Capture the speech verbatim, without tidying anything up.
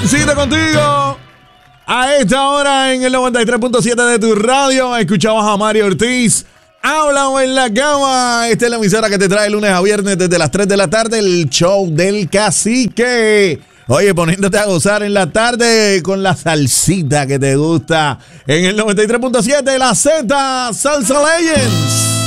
Cita contigo. A esta hora en el noventa y tres punto siete de tu radio, escuchabas a Mario Ortiz. Háblame en la cama. Esta es la emisora que te trae lunes a viernes desde las tres de la tarde, el show del cacique. Oye, poniéndote a gozar en la tarde con la salsita que te gusta. En el noventa y tres punto siete, la Z, Salsa Legends.